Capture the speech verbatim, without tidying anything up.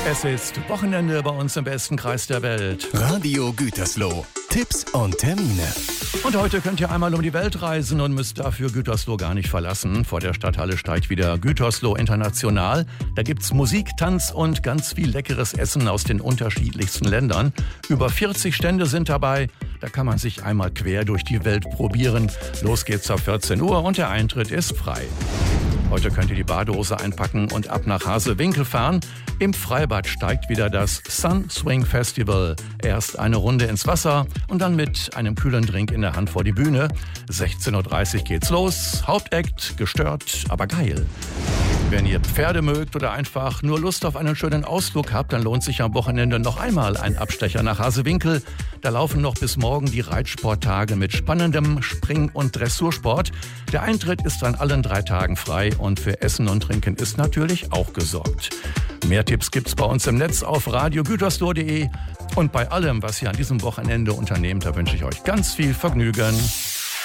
Es ist Wochenende bei uns im besten Kreis der Welt. Radio Gütersloh. Tipps und Termine. Und heute könnt ihr einmal um die Welt reisen und müsst dafür Gütersloh gar nicht verlassen. Vor der Stadthalle steigt wieder Gütersloh International. Da gibt's Musik, Tanz und ganz viel leckeres Essen aus den unterschiedlichsten Ländern. Über vierzig Stände sind dabei. Da kann man sich einmal quer durch die Welt probieren. Los geht's ab vierzehn Uhr und der Eintritt ist frei. Heute könnt ihr die Badehose einpacken und ab nach Hasewinkel fahren. Im Freibad steigt wieder das Sun Swing Festival. Erst eine Runde ins Wasser und dann mit einem kühlen Drink in der Hand vor die Bühne. sechzehn Uhr dreißig geht's los. Hauptakt, gestört, aber geil. Wenn ihr Pferde mögt oder einfach nur Lust auf einen schönen Ausflug habt, dann lohnt sich am Wochenende noch einmal ein Abstecher nach Hasewinkel. Da laufen noch bis morgen die Reitsporttage mit spannendem Spring- und Dressursport. Der Eintritt ist an allen drei Tagen frei und für Essen und Trinken ist natürlich auch gesorgt. Mehr Tipps gibt's bei uns im Netz auf radio gütersloh punkt de und bei allem, was ihr an diesem Wochenende unternehmt, da wünsche ich euch ganz viel Vergnügen.